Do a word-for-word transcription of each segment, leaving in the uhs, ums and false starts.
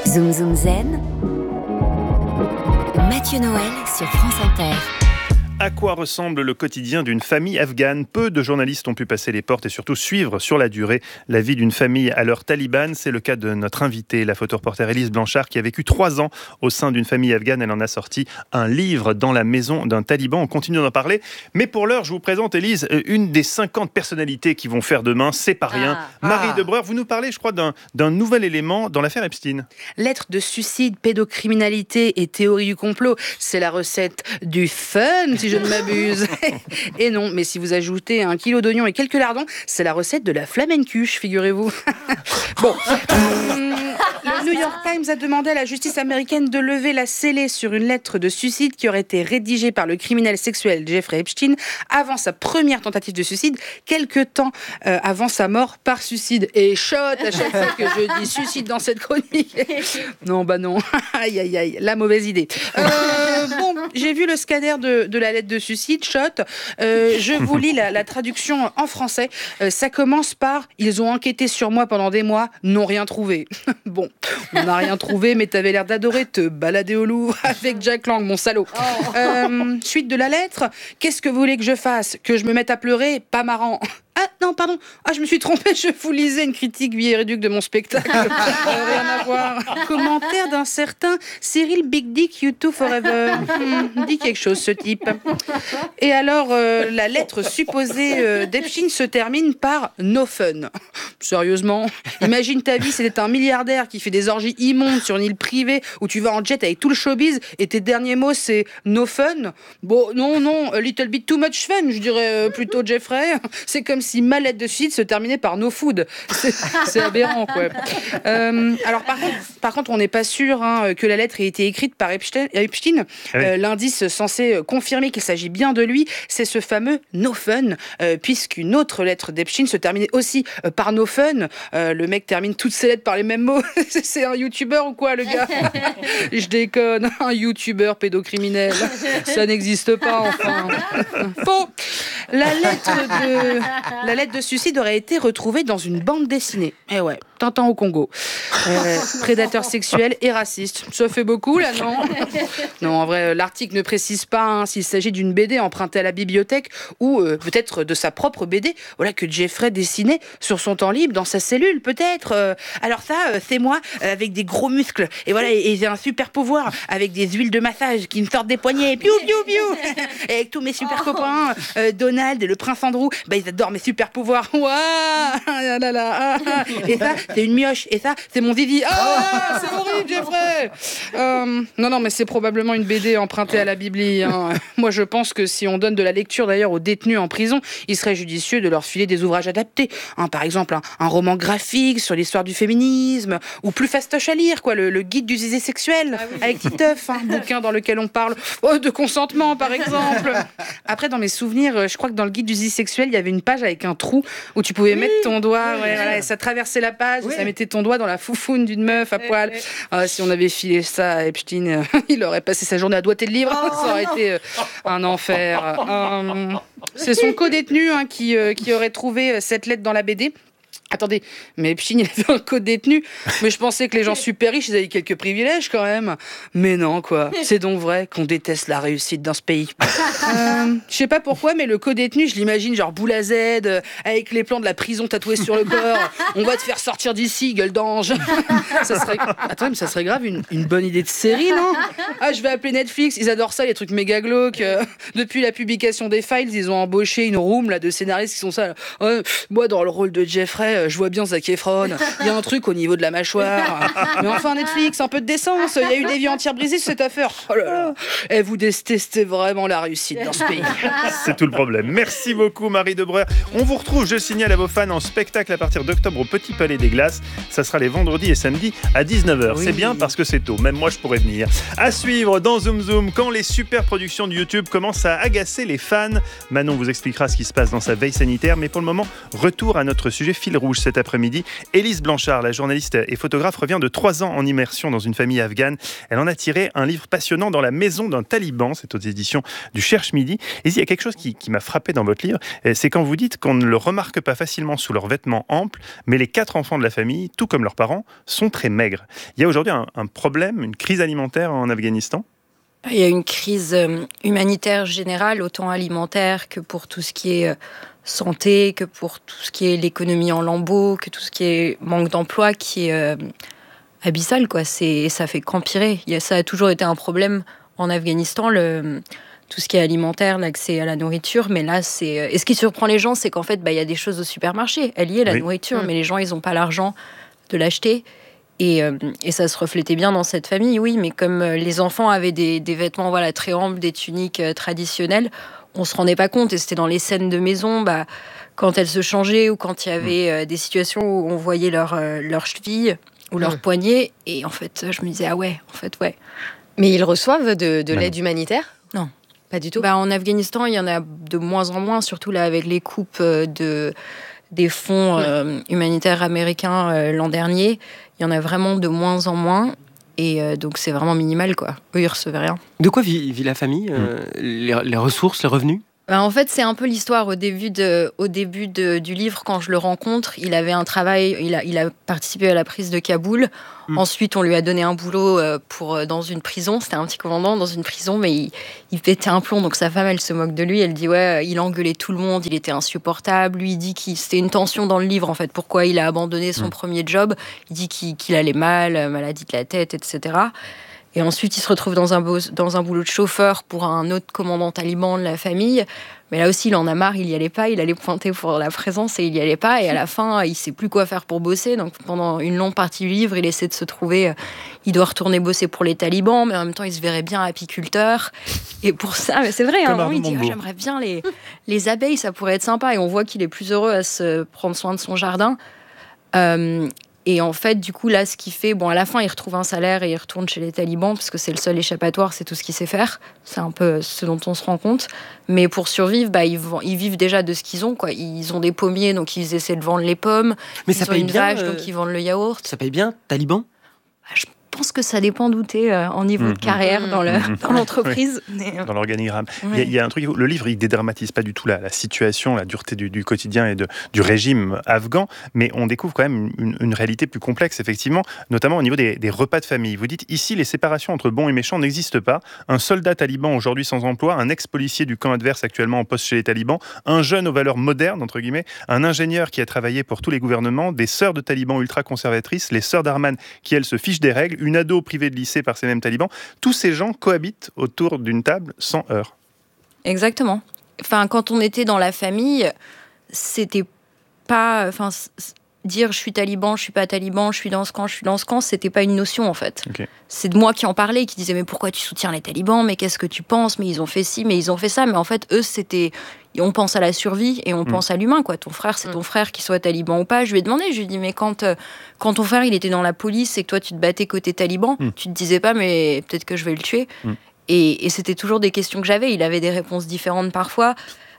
Zoom Zoom Zen, Mathieu Noël sur France Inter. À quoi ressemble le quotidien d'une famille afghane ? Peu de journalistes ont pu passer les portes et surtout suivre sur la durée la vie d'une famille à l'heure talibane. C'est le cas de notre invitée, la photoreporter Élise Blanchard, qui a vécu trois ans au sein d'une famille afghane. Elle en a sorti un livre, Dans la maison d'un taliban. On continue d'en parler. Mais pour l'heure, je vous présente, Élise, une des cinquante personnalités qui vont faire demain. C'est pas rien. Ah. Marie Ah. Debreur, vous nous parlez, je crois, d'un, d'un nouvel élément dans l'affaire Epstein. Lettres de suicide, pédocriminalité et théorie du complot, c'est la recette du fun, si je ne m'abuse. Et non, mais si vous ajoutez un kilo d'oignons et quelques lardons, c'est la recette de la flamencuche, figurez-vous. Bon, hum, le New York Times a demandé à la justice américaine de lever la scellée sur une lettre de suicide qui aurait été rédigée par le criminel sexuel Jeffrey Epstein avant sa première tentative de suicide, quelque temps euh, avant sa mort par suicide. Et shot à chaque fois que je dis suicide dans cette chronique. Non, bah non. Aïe, aïe, aïe. La mauvaise idée. Euh, bon, j'ai vu le scanner de, de la lettre de suicide, shot. Euh, je vous lis la, la traduction en français. Euh, ça commence par « Ils ont enquêté sur moi pendant des mois, n'ont rien trouvé. » Bon, on n'a rien trouvé, mais t'avais l'air d'adorer te balader au Louvre avec Jack Lang, mon salaud. Euh, suite de la lettre. Qu'est-ce que vous voulez que je fasse ? Que je me mette à pleurer ? Pas marrant. Ah non, pardon. Ah, je me suis trompée. Je vous lisais une critique vieille-réduque de mon spectacle. Euh, rien à voir. Commentaire d'un certain Cyril Big Dick You Too Forever. Hmm, dit quelque chose, ce type. Et alors, euh, la lettre supposée euh, d'Epstein se termine par no fun. Sérieusement, imagine ta vie, c'était un milliardaire qui fait des orgies immondes sur une île privée où tu vas en jet avec tout le showbiz et tes derniers mots c'est no fun. Bon, non, non, a little bit too much fun, je dirais euh, plutôt Jeffrey. C'est comme si ma lettre de suicide se terminait par no food. C'est, c'est aberrant, quoi. Euh, alors, par contre, par contre, on n'est pas sûr hein, que la lettre ait été écrite par Epstein. Epstein. Oui. Euh, l'indice censé confirmer qu'il s'agit bien de lui, c'est ce fameux no fun, euh, puisqu'une autre lettre d'Epstein se terminait aussi euh, par no fun. Euh, le mec termine toutes ses lettres par les mêmes mots. C'est un youtubeur ou quoi, le gars ? Je déconne. Un youtubeur pédocriminel. Ça n'existe pas, enfin. Faux. La lettre de, la lettre de suicide aurait été retrouvée dans une bande dessinée. Eh ouais, Tintin au Congo. Euh, prédateur sexuel et raciste. Ça fait beaucoup, là, non ? Non, en vrai, l'article ne précise pas hein, s'il s'agit d'une B D empruntée à la bibliothèque ou euh, peut-être de sa propre B D, voilà, que Jeffrey dessinait sur son temps libre dans sa cellule, peut-être. Euh, alors ça, euh, c'est moi, euh, avec des gros muscles. Et voilà, et, et j'ai un super pouvoir avec des huiles de massage qui me sortent des poignets. Piou, piou, piou. Et avec tous mes super copains, euh, Donald et le prince Andrew, bah, ils adorent mes super pouvoirs. Waouh, ah là là, ah, ah. Et ça, c'est une mioche. Et ça, c'est mon zizi. Ah, c'est horrible, Jeffrey. Euh, non, non, mais c'est probablement une B D empruntée à la Bibli. Hein. Moi, je pense que si on donne de la lecture d'ailleurs aux détenus en prison, il serait judicieux de leur filer des ouvrages adaptés. Hein, par exemple, un, un roman graphique sur l'histoire du féminisme, ou plus fastoche à lire, quoi, le, le guide du zizé sexuel, ah oui. Avec Titeuf, un hein, bouquin dans lequel on parle oh, de consentement, par exemple. Après, dans mes souvenirs, je crois que dans le guide du zizé sexuel, il y avait une page avec un trou où tu pouvais oui, mettre ton doigt, oui, ouais, voilà, et ça traversait la page, oui. Et ça mettait ton doigt dans la foufoune d'une meuf à oui, poil. Oui. Ah, si on avait filé ça à Epstein, il aurait passé sa journée à doigter le livre. Oh, ça aurait non. été euh, un enfer. Euh, c'est son co-détenu hein, qui, euh, qui aurait trouvé cette lettre dans la B D. Attendez, mais Epstein, il avait un code détenu. Mais je pensais que les gens super riches, ils avaient quelques privilèges quand même. Mais non, quoi. C'est donc vrai qu'on déteste la réussite dans ce pays. Euh, je sais pas pourquoi, mais le code détenu, je l'imagine genre boule à Z, euh, avec les plans de la prison tatoués sur le corps. On va te faire sortir d'ici, gueule d'ange. Ça serait... Attends, mais ça serait grave, une, une bonne idée de série, non ? Ah, je vais appeler Netflix, ils adorent ça, les trucs méga glauques. Euh, depuis la publication des Files, ils ont embauché une room là, de scénaristes qui sont ça. Là. Euh, moi, dans le rôle de Jeffrey, je vois bien Zac Efron, il y a un truc au niveau de la mâchoire. Mais enfin, Netflix, un peu de décence, il y a eu des vies entières brisées sur cette affaire. Oh là là. Et vous détestez vraiment la réussite dans ce pays. C'est tout le problème. Merci beaucoup, Marie Debreur. On vous retrouve, je signale à vos fans, en spectacle à partir d'octobre au Petit Palais des Glaces. Ça sera les vendredis et samedis à dix-neuf heures. Oui. C'est bien parce que c'est tôt. Même moi, je pourrais venir. À suivre dans Zoom Zoom, quand les super productions de YouTube commencent à agacer les fans. Manon vous expliquera ce qui se passe dans sa veille sanitaire. Mais pour le moment, retour à notre sujet fil rouge. rouge cet après-midi. Élise Blanchard, la journaliste et photographe, revient de trois ans en immersion dans une famille afghane. Elle en a tiré un livre passionnant, Dans la maison d'un taliban. C'est aux éditions du Cherche Midi. Et il y a quelque chose qui, qui m'a frappé dans votre livre, c'est quand vous dites qu'on ne le remarque pas facilement sous leurs vêtements amples, mais les quatre enfants de la famille, tout comme leurs parents, sont très maigres. Il y a aujourd'hui un, un problème, une crise alimentaire en Afghanistan ? Il y a une crise humanitaire générale, autant alimentaire que pour tout ce qui est santé, que pour tout ce qui est l'économie en lambeaux, que tout ce qui est manque d'emploi, qui est euh, abyssal, quoi. C'est, ça fait qu'empirer. Il y a, ça a toujours été un problème en Afghanistan, le, tout ce qui est alimentaire, l'accès à la nourriture. Mais là, c'est... Et ce qui surprend les gens, c'est qu'en fait, bah, y a des choses au supermarché. Elle y est, la oui. nourriture, mmh. mais les gens, ils n'ont pas l'argent de l'acheter. Et, euh, et ça se reflétait bien dans cette famille, oui, mais comme euh, les enfants avaient des, des vêtements voilà, très amples, des tuniques euh, traditionnelles, on ne se rendait pas compte. Et c'était dans les scènes de maison, bah, quand elles se changeaient ou quand il y avait euh, des situations où on voyait leurs euh, leur chevilles ou leurs mmh. poignets. Et en fait, je me disais, ah ouais, en fait, ouais. Mais ils reçoivent de, de l'aide humanitaire ? Non. Pas du tout ? Bah, en Afghanistan, il y en a de moins en moins, surtout là avec les coupes de, des fonds euh, humanitaires américains euh, l'an dernier. Il y en a vraiment de moins en moins. Et euh, donc, c'est vraiment minimal, quoi. Eux, ils recevaient rien. De quoi vit, vit la famille euh, les, les ressources, les revenus ? Ben, en fait, c'est un peu l'histoire au début, de, au début de, du livre. Quand je le rencontre, il avait un travail, il a, il a participé à la prise de Kaboul. Mmh. Ensuite, on lui a donné un boulot pour, dans une prison. C'était un petit commandant dans une prison, mais il, il pétait un plomb. Donc sa femme, elle se moque de lui. Elle dit, ouais, il engueulait tout le monde, il était insupportable. Lui, il dit que c'était une tension dans le livre, en fait. Pourquoi il a abandonné son mmh. premier job ? Il dit qu'il, qu'il allait mal, maladie de la tête, et cetera. Et ensuite, il se retrouve dans un, beau, dans un boulot de chauffeur pour un autre commandant taliban de la famille. Mais là aussi, il en a marre, il n'y allait pas. Il allait pointer pour la présence et il n'y allait pas. Et à la fin, il ne sait plus quoi faire pour bosser. Donc, pendant une longue partie du livre, il essaie de se trouver... Il doit retourner bosser pour les talibans, mais en même temps, il se verrait bien apiculteur. Et pour ça, mais c'est vrai, hein, il dit, oh, j'aimerais bien les, les abeilles, ça pourrait être sympa. Et on voit qu'il est plus heureux à se prendre soin de son jardin. Euh, Et en fait, du coup, là, ce qu'il fait... Bon, à la fin, il retrouve un salaire et il retourne chez les talibans parce que c'est le seul échappatoire, c'est tout ce qu'il sait faire. C'est un peu ce dont on se rend compte. Mais pour survivre, bah, ils, ils vivent déjà de ce qu'ils ont, quoi. Ils ont des pommiers, donc ils essaient de vendre les pommes. Mais ils ça ont paye une bien, vache, euh... donc ils vendent le yaourt. Ça paye bien, taliban ? bah, Je pense que ça dépend d'où t'es euh, en niveau mmh. de carrière dans, le, mmh. dans l'entreprise. Oui. Mais, euh... Dans l'organigramme. Oui. Il, y a, il y a un truc, le livre, il dédramatise pas du tout la, la situation, la dureté du, du quotidien et de, du régime afghan, mais on découvre quand même une, une réalité plus complexe, effectivement, notamment au niveau des, des repas de famille. Vous dites, ici, les séparations entre bons et méchants n'existent pas. Un soldat taliban aujourd'hui sans emploi, un ex-policier du camp adverse actuellement en poste chez les talibans, un jeune aux valeurs modernes, entre guillemets, un ingénieur qui a travaillé pour tous les gouvernements, des sœurs de talibans ultra-conservatrices, les sœurs d'Arman qui, elles, se fichent des règles, une ado privée de lycée par ces mêmes talibans. Tous ces gens cohabitent autour d'une table sans heurts. Exactement. Enfin, quand on était dans la famille, c'était pas... Enfin, dire je suis taliban, je suis pas taliban, je suis dans ce camp, je suis dans ce camp, c'était pas une notion en fait. Okay. C'est de moi qui en parlais, qui disais mais pourquoi tu soutiens les talibans, mais qu'est-ce que tu penses, mais ils ont fait ci, mais ils ont fait ça, mais en fait eux c'était, on pense à la survie et on mmh. pense à l'humain quoi. Ton frère c'est ton frère, qu'il soit taliban ou pas. Je lui ai demandé, je lui ai dit mais quand euh, quand ton frère il était dans la police et que toi tu te battais côté taliban, mmh. tu te disais pas mais peut-être que je vais le tuer. Mmh. Et, et c'était toujours des questions que j'avais. Il avait des réponses différentes parfois.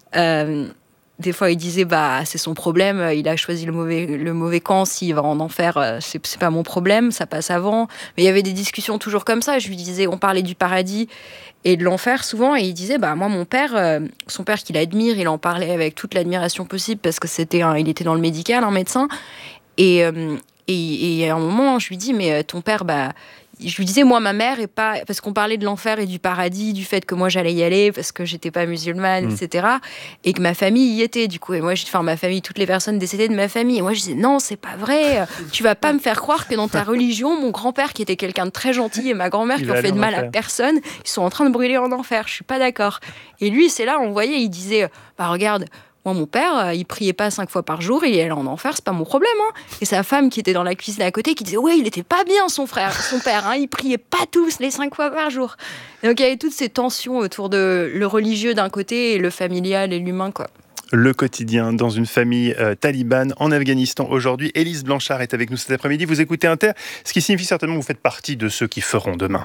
Euh, Des fois, il disait, bah, c'est son problème, il a choisi le mauvais, le mauvais camp, s'il va en enfer, c'est, c'est pas mon problème, ça passe avant. Mais il y avait des discussions toujours comme ça. Je lui disais, on parlait du paradis et de l'enfer souvent, et il disait, bah, moi, mon père, euh, son père qu'il admire, il en parlait avec toute l'admiration possible parce que c'était un, il était dans le médical, un médecin. Et, euh, et, et à un moment, je lui dis, mais ton père, bah, je lui disais, moi, ma mère est pas... Parce qu'on parlait de l'enfer et du paradis, du fait que moi, j'allais y aller parce que j'étais pas musulmane, mmh. et cetera. Et que ma famille y était, du coup. Et moi, je... enfin, ma famille, toutes les personnes décédées de ma famille. Et moi, je disais, non, c'est pas vrai. Tu vas pas me faire croire que dans ta religion, mon grand-père, qui était quelqu'un de très gentil, et ma grand-mère, qui ont fait de mal à personne, ils sont en train de brûler en enfer. Je suis pas d'accord. Et lui, c'est là, on voyait, il disait, bah, regarde... Moi, mon père, il priait pas cinq fois par jour, il allait en enfer, c'est pas mon problème. Hein. Et sa femme qui était dans la cuisine à côté, qui disait ouais, il était pas bien son frère, son père, hein, il priait pas tous les cinq fois par jour. Et donc il y avait toutes ces tensions autour de le religieux d'un côté et le familial et l'humain, quoi. Le quotidien dans une famille euh, talibane en Afghanistan aujourd'hui. Élise Blanchard est avec nous cet après-midi. Vous écoutez Inter, ce qui signifie certainement que vous faites partie de ceux qui feront demain.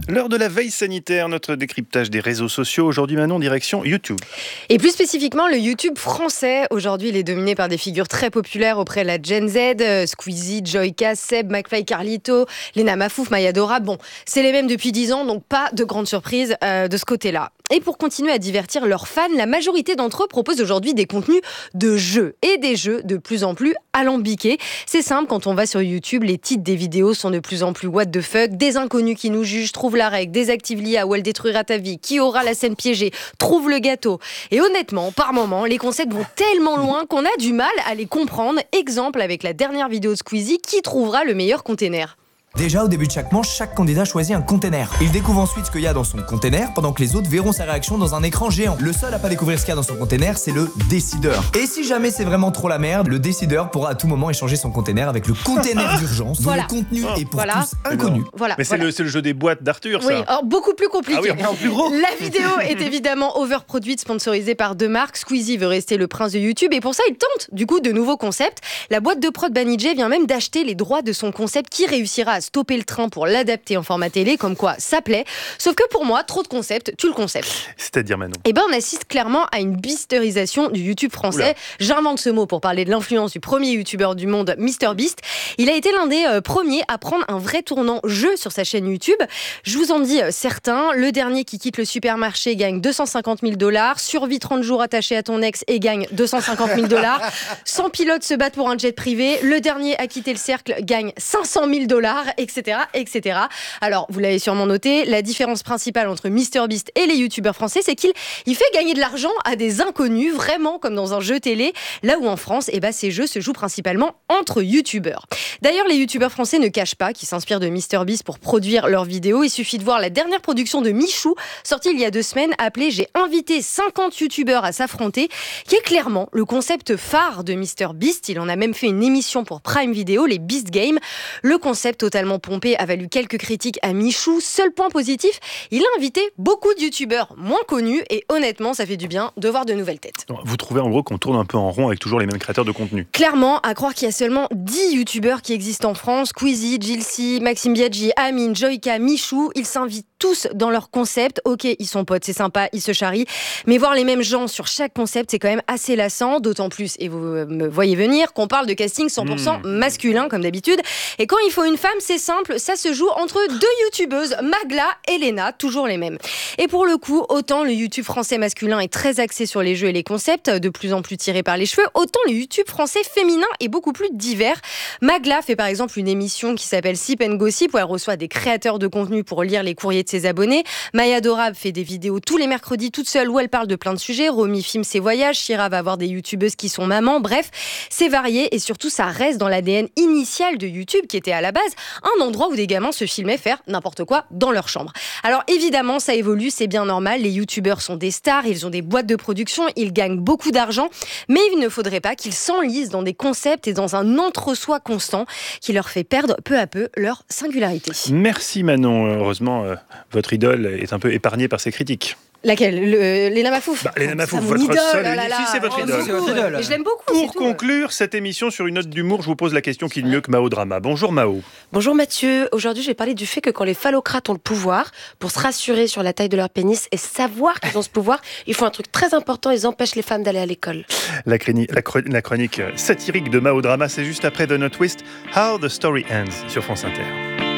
L'heure de la veille sanitaire, notre décryptage des réseaux sociaux. Aujourd'hui, Manon, direction YouTube. Et plus spécifiquement, le YouTube français. Aujourd'hui, il est dominé par des figures très populaires auprès de la Gen Z. Euh, Squeezie, Joyka, Seb, McFly, Carlito, Lena Mafouf, Maya Dora. Bon, c'est les mêmes depuis dix ans, donc pas de grande surprise euh, de ce côté-là. Et pour continuer à divertir leurs fans, la majorité d'entre eux proposent aujourd'hui des contenus de jeux. Et des jeux de plus en plus alambiqués. C'est simple, quand on va sur YouTube, les titres des vidéos sont de plus en plus what the fuck. Des inconnus qui nous jugent, trouvent la règle, désactive l'I A ou elle détruira ta vie, qui aura la scène piégée, trouve le gâteau. Et honnêtement, par moments, les concepts vont tellement loin qu'on a du mal à les comprendre. Exemple avec la dernière vidéo de Squeezie, qui trouvera le meilleur container. Déjà, au début de chaque manche, chaque candidat choisit un container. Il découvre ensuite ce qu'il y a dans son container, pendant que les autres verront sa réaction dans un écran géant. Le seul à pas découvrir ce qu'il y a dans son container, c'est le décideur. Et si jamais c'est vraiment trop la merde, le décideur pourra à tout moment échanger son container avec le container d'urgence, Voilà. dont le contenu est pour Voilà. tous inconnu. Voilà. Mais c'est voilà. le, c'est le jeu des boîtes d'Arthur, ça. Oui, alors beaucoup plus compliqué. Ah oui, en plus gros. La vidéo est évidemment overproduite, sponsorisée par deux marques. Squeezie veut rester le prince de YouTube et pour ça, il tente du coup de nouveaux concepts. La boîte de prod Banijay vient même d'acheter les droits de son concept qui réussira à stopper le train pour l'adapter en format télé, comme quoi ça plaît. Sauf que pour moi, trop de concepts, tu le concept. C'est-à-dire, Manon. Eh ben, on assiste clairement à une bisterisation du YouTube français. Oula. J'invente ce mot pour parler de l'influence du premier youtubeur du monde, MrBeast. Il a été l'un des euh, premiers à prendre un vrai tournant jeu sur sa chaîne YouTube. Je vous en dis euh, certains. Le dernier qui quitte le supermarché gagne deux cent cinquante mille dollars. Survit trente jours attaché à ton ex et gagne deux cent cinquante mille dollars. cent pilotes se battent pour un jet privé. Le dernier à quitter le cercle gagne cinq cent mille dollars, et cetera, et cetera. Alors, vous l'avez sûrement noté, la différence principale entre MrBeast et les youtubeurs français, c'est qu'il il fait gagner de l'argent à des inconnus, vraiment comme dans un jeu télé, là où en France, eh ben, ces jeux se jouent principalement entre youtubeurs. D'ailleurs, les youtubeurs français ne cachent pas qu'ils s'inspirent de MrBeast pour produire leurs vidéos. Il suffit de voir la dernière production de Michou, sortie il y a deux semaines, appelée « J'ai invité cinquante youtubeurs à s'affronter », qui est clairement le concept phare de MrBeast. Il en a même fait une émission pour Prime Video, les Beast Games. Le concept totalement pompé a valu quelques critiques à Michou. Seul point positif, il a invité beaucoup de youtubeurs moins connus et honnêtement, ça fait du bien de voir de nouvelles têtes. Vous trouvez en gros qu'on tourne un peu en rond avec toujours les mêmes créateurs de contenu. Clairement, à croire qu'il y a seulement dix youtubeurs qui existent en France, Squeezie, Jilcy, Maxime Biaggi, Amine, Joyka, Michou, ils s'invitent tous dans leur concept. Ok, ils sont potes, c'est sympa, ils se charrient, mais voir les mêmes gens sur chaque concept, c'est quand même assez lassant, d'autant plus, et vous me voyez venir, qu'on parle de casting cent pour cent Mmh. masculin, comme d'habitude. Et quand il faut une femme, c'est simple, ça se joue entre deux youtubeuses, Magla et Lena, toujours les mêmes. Et pour le coup, autant le YouTube français masculin est très axé sur les jeux et les concepts, de plus en plus tirés par les cheveux, autant le YouTube français féminin est beaucoup plus divers. Magla fait par exemple une émission qui s'appelle Sip and Gossip, où elle reçoit des créateurs de contenu pour lire les courriers de ses abonnés. Maya Dora fait des vidéos tous les mercredis toute seule, où elle parle de plein de sujets. Romy filme ses voyages, Shira va avoir des youtubeuses qui sont mamans. Bref, c'est varié et surtout ça reste dans l'A D N initial de YouTube, qui était à la base un endroit où des gamins se filmaient faire n'importe quoi dans leur chambre. Alors évidemment, ça évolue, c'est bien normal, les youtubeurs sont des stars, ils ont des boîtes de production, ils gagnent beaucoup d'argent, mais il ne faudrait pas qu'ils s'enlisent dans des concepts et dans un entre-soi constant qui leur fait perdre peu à peu leur singularité. Merci Manon. Heureusement, euh, votre idole est un peu épargnée par ces critiques. Laquelle le, Lena Mafouf. Bah, Lena Mafouf, Ah, mon votre idole, seule oh et là unique- là. si, c'est votre Oh, idole. beaucoup. C'est votre idole. Mais je l'aime beaucoup. Pour c'est tout. conclure cette émission sur une note d'humour, je vous pose la question qui est mieux que Mao Drama. Bonjour Mao. Bonjour Mathieu, aujourd'hui je vais parler du fait que quand les phallocrates ont le pouvoir, pour se rassurer sur la taille de leur pénis et savoir qu'ils ont ce pouvoir, ils font un truc très important, ils empêchent les femmes d'aller à l'école. La, chroni- la, chro- la chronique satirique de Mao Drama, c'est juste après The Note Twist, How the Story Ends sur France Inter.